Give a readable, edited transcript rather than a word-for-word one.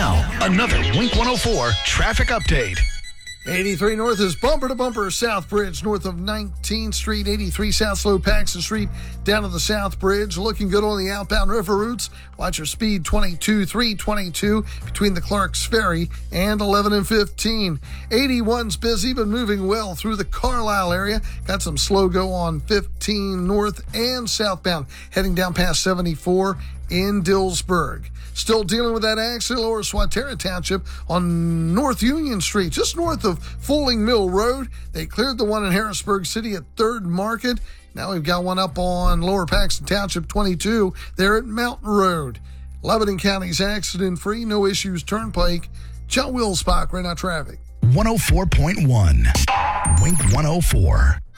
Now, another Wink 104 traffic update. 83 North is bumper to bumper South Bridge north of 19th Street. 83 South slow Paxton Street down to the South Bridge. Looking good on the outbound river routes. Watch your speed 22, 322 between the Clarks Ferry and 11 and 15. 81's busy but moving well through the Carlisle area. Got some slow go on 15 north and southbound heading down past 74 in Dillsburg. Still dealing with that accident lower Swatara Township on North Union Street, just north of Fulling Mill Road. They cleared the one in Harrisburg City at 3rd Market. Now we've got one up on Lower Paxton Township 22 there at Mountain Road. Lebanon County's accident-free, no issues turnpike. John Wilsbach, right now traffic. 104.1 Wink 104.